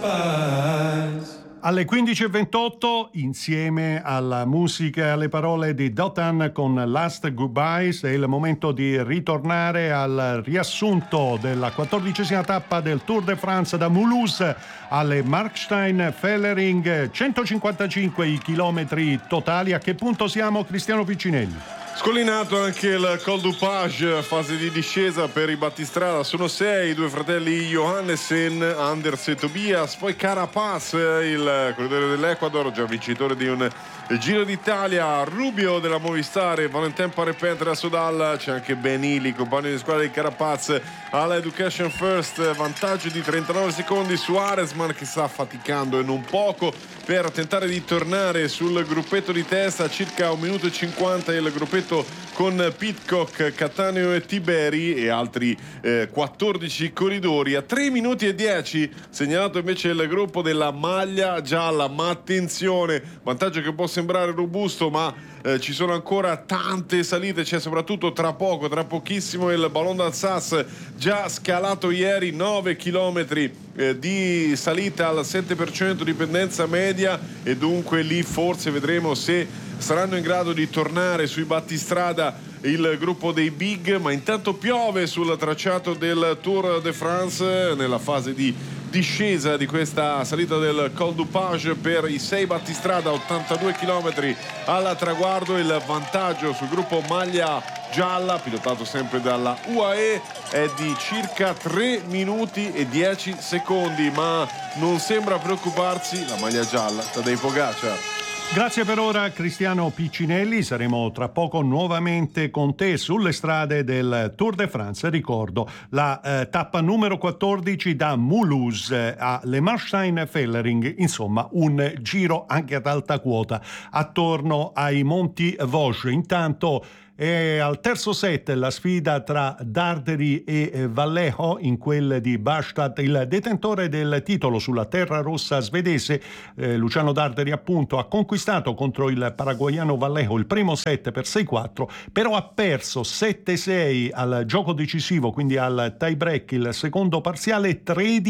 Alle 15:28, insieme alla musica e alle parole di Dotan con Last Goodbyes, è il momento di ritornare al riassunto della 14ª tappa del Tour de France da Mulhouse alle Markstein-Fellering, 155 i chilometri totali. A che punto siamo, Cristiano Piccinelli? Scollinato anche il Col du Page, fase di discesa per i battistrada. Sono 6 i due fratelli Johannesen, Anders e Tobias, poi Carapaz, il corridore dell'Ecuador, già vincitore di un Giro d'Italia, Rubio della Movistar e Valentin Parepet da Sodal. C'è anche Benili, compagno di squadra di Carapaz alla Education First, vantaggio di 39 secondi su Aresman, che sta faticando e non poco per tentare di tornare sul gruppetto di testa. Circa 1 minuto e 50 il gruppetto con Pidcock, Cattaneo e Tiberi e altri 14 corridori. A 3 minuti e 10 segnalato invece il gruppo della maglia gialla, ma attenzione, vantaggio che può sembrare robusto, ma ci sono ancora tante salite. C'è soprattutto tra pochissimo il Ballon d'Alsace, già scalato ieri 9 chilometri di salita al 7% di pendenza media, e dunque lì forse vedremo se saranno in grado di tornare sui battistrada il gruppo dei big. Ma intanto piove sul tracciato del Tour de France nella fase di discesa di questa salita del Col du Page per i 6 battistrada, 82 km al traguardo. Il vantaggio sul gruppo maglia gialla, pilotato sempre dalla UAE, è di circa 3 minuti e 10 secondi, ma non sembra preoccuparsi la maglia gialla, Tadej Pogačar. Grazie per ora, Cristiano Piccinelli. Saremo tra poco nuovamente con te sulle strade del Tour de France. Ricordo la tappa numero 14 da Mulhouse a Le Markstein-Fellering, insomma un giro anche ad alta quota attorno ai Monti Vosges. Intanto è al terzo set la sfida tra Darderi e Vallejo, in quel di Bastad. Il detentore del titolo sulla terra rossa svedese, Luciano Darderi appunto, ha conquistato contro il paraguaiano Vallejo il primo set per 6-4, però ha perso 7-6 al gioco decisivo, quindi al tie break, il secondo parziale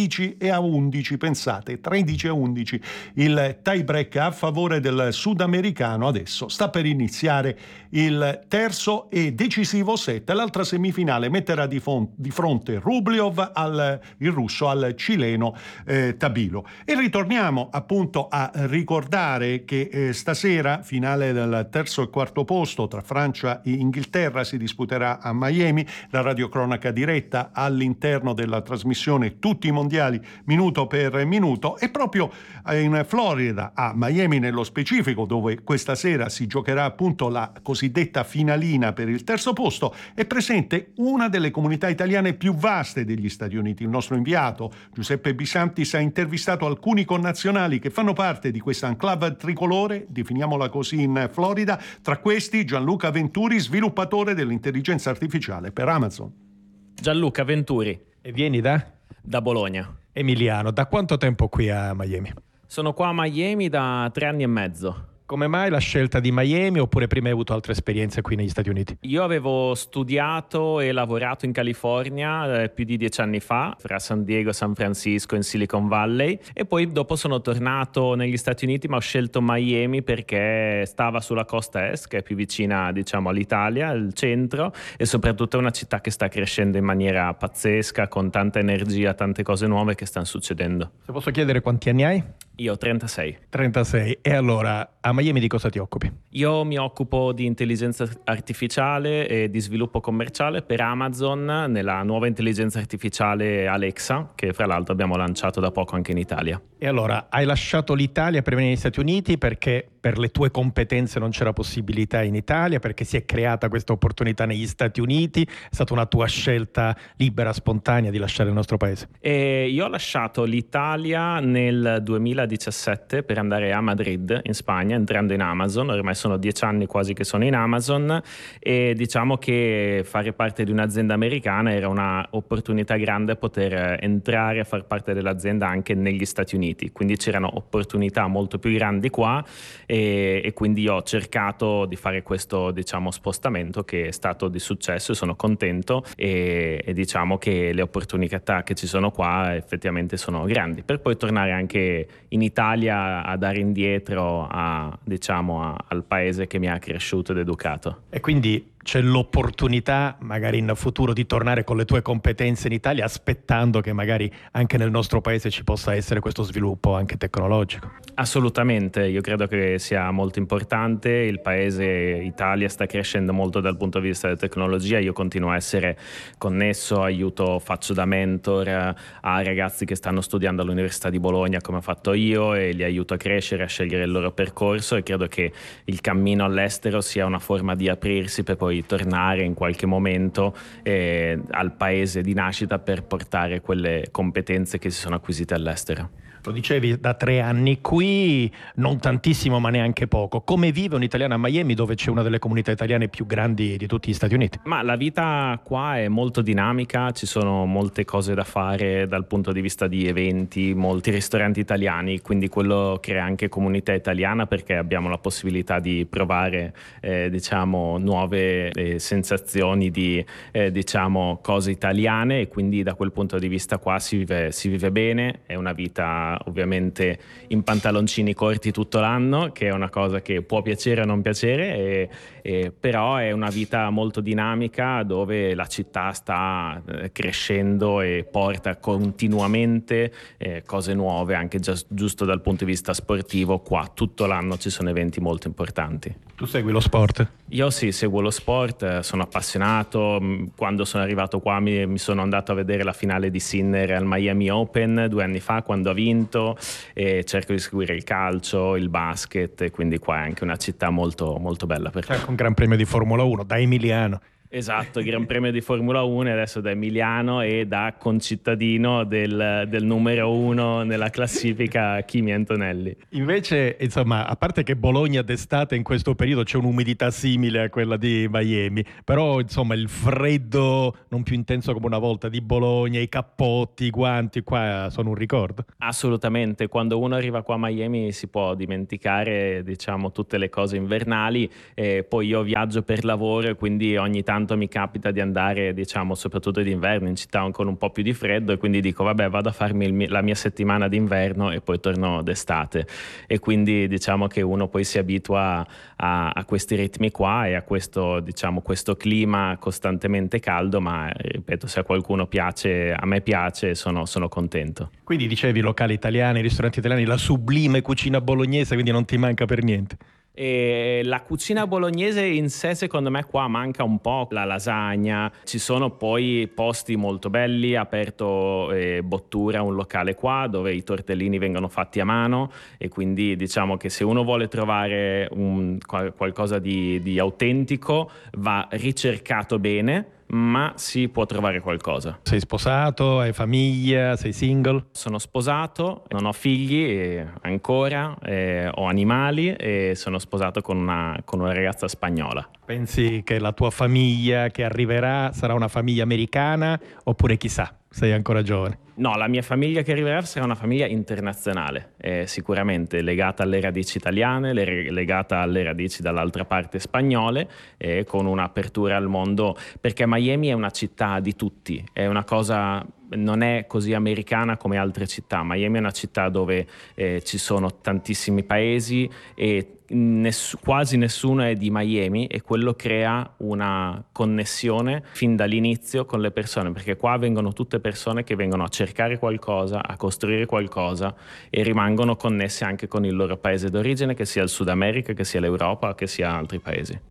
13-11, pensate, 13-11 il tie break a favore del sudamericano. Adesso sta per iniziare il terzo e decisivo set. L'altra semifinale metterà di fronte Rublev, il russo, al cileno Tabilo. E ritorniamo appunto a ricordare che stasera, finale del terzo e quarto posto tra Francia e Inghilterra, si disputerà a Miami. La radiocronaca diretta all'interno della trasmissione Tutti i mondiali minuto per minuto, e proprio in Florida, a Miami nello specifico, dove questa sera si giocherà appunto la cosiddetta finalina per il terzo posto, è presente una delle comunità italiane più vaste degli Stati Uniti. Il nostro inviato Giuseppe Bisantis ha intervistato alcuni connazionali che fanno parte di questa enclave tricolore, definiamola così, in Florida. Tra questi Gianluca Venturi, sviluppatore dell'intelligenza artificiale per Amazon. Gianluca Venturi. E vieni da Bologna. Emiliano, da quanto tempo qui a Miami? Sono qua a Miami da 3 anni e mezzo. Come mai la scelta di Miami, oppure prima hai avuto altre esperienze qui negli Stati Uniti? Io avevo studiato e lavorato in California più di 10 anni fa, fra San Diego, San Francisco, in Silicon Valley, e poi dopo sono tornato negli Stati Uniti, ma ho scelto Miami perché stava sulla costa est, che è più vicina, diciamo, all'Italia, il centro, e soprattutto è una città che sta crescendo in maniera pazzesca, con tanta energia, tante cose nuove che stanno succedendo. Se posso chiedere quanti anni hai? Io ho 36. 36. E allora, a Miami di cosa ti occupi? Io mi occupo di intelligenza artificiale e di sviluppo commerciale per Amazon, nella nuova intelligenza artificiale Alexa, che fra l'altro abbiamo lanciato da poco anche in Italia. E allora, hai lasciato l'Italia per venire negli Stati Uniti perché per le tue competenze non c'era possibilità in Italia, perché si è creata questa opportunità negli Stati Uniti? È stata una tua scelta libera, spontanea di lasciare il nostro paese? E io ho lasciato l'Italia nel 2019 2017 per andare a Madrid in Spagna, entrando in Amazon. Ormai sono 10 anni quasi che sono in Amazon, e diciamo che fare parte di un'azienda americana era una opportunità grande poter entrare a far parte dell'azienda anche negli Stati Uniti, quindi c'erano opportunità molto più grandi qua, e quindi ho cercato di fare questo, diciamo, spostamento, che è stato di successo e sono contento, e diciamo che le opportunità che ci sono qua effettivamente sono grandi, per poi tornare anche in Italia a dare indietro al paese che mi ha cresciuto ed educato. E quindi c'è l'opportunità magari in futuro di tornare con le tue competenze in Italia, aspettando che magari anche nel nostro paese ci possa essere questo sviluppo anche tecnologico. Assolutamente, io credo che sia molto importante. Il paese Italia sta crescendo molto dal punto di vista della tecnologia. Io continuo a essere connesso, faccio da mentor a ragazzi che stanno studiando all'Università di Bologna, come ho fatto io, e li aiuto a crescere, a scegliere il loro percorso, e credo che il cammino all'estero sia una forma di aprirsi per poi tornare in qualche momento al paese di nascita per portare quelle competenze che si sono acquisite all'estero. Lo dicevi, da 3 anni qui, non tantissimo ma neanche poco. Come vive un italiano a Miami, dove c'è una delle comunità italiane più grandi di tutti gli Stati Uniti? Ma la vita qua è molto dinamica, ci sono molte cose da fare dal punto di vista di eventi, molti ristoranti italiani, quindi quello crea anche comunità italiana, perché abbiamo la possibilità di provare nuove sensazioni di cose italiane, e quindi da quel punto di vista qua si vive bene. È una vita ovviamente in pantaloncini corti tutto l'anno, che è una cosa che può piacere o non piacere, però è una vita molto dinamica, dove la città sta crescendo e porta continuamente cose nuove, anche giusto dal punto di vista sportivo. Qua tutto l'anno ci sono eventi molto importanti. Tu segui lo sport? Io sì, seguo lo sport, sono appassionato. Quando sono arrivato qua mi sono andato a vedere la finale di Sinner al Miami Open 2 anni fa, quando ha vinto, e cerco di seguire il calcio, il basket, e quindi qua è anche una città molto, molto bella per me. C'è anche un Gran Premio di Formula 1 da Emiliano. Esatto, il Gran Premio di Formula 1, e adesso da Emiliano e da concittadino del numero 1 nella classifica, Kimi Antonelli. Invece, insomma, a parte che Bologna d'estate in questo periodo c'è un'umidità simile a quella di Miami, però insomma il freddo non più intenso come una volta di Bologna, i cappotti, i guanti, qua sono un ricordo. Assolutamente, quando uno arriva qua a Miami si può dimenticare, tutte le cose invernali. Poi io viaggio per lavoro, e quindi ogni tanto mi capita di andare, soprattutto d'inverno, in città con un po' più di freddo, e quindi dico vabbè, vado a farmi la mia settimana d'inverno e poi torno d'estate, e quindi che uno poi si abitua a questi ritmi qua e a questo clima costantemente caldo, ma ripeto, se a qualcuno piace, a me piace, sono contento. Quindi dicevi locali italiani, ristoranti italiani, la sublime cucina bolognese, quindi non ti manca per niente. E la cucina bolognese in sé, secondo me, qua manca un po'. La lasagna, ci sono poi posti molto belli. Ha aperto Bottura, un locale qua dove i tortellini vengono fatti a mano, e quindi che se uno vuole trovare qualcosa di autentico, va ricercato bene, ma si può trovare qualcosa. Sei sposato, hai famiglia, sei single? Sono sposato, non ho figli ancora, ho animali, e sono sposato con una ragazza spagnola. Pensi che la tua famiglia che arriverà sarà una famiglia americana, oppure chissà, sei ancora giovane? No, la mia famiglia che arriverà sarà una famiglia internazionale, sicuramente legata alle radici italiane, legata alle radici dall'altra parte spagnole, e con un'apertura al mondo, perché Miami è una città di tutti, è una cosa, non è così americana come altre città. Miami è una città dove ci sono tantissimi paesi, e quasi nessuno è di Miami, e quello crea una connessione fin dall'inizio con le persone, perché qua vengono tutte persone che vengono a cercare qualcosa, a costruire qualcosa, e rimangono connesse anche con il loro paese d'origine, che sia il Sud America, che sia l'Europa, che sia altri paesi.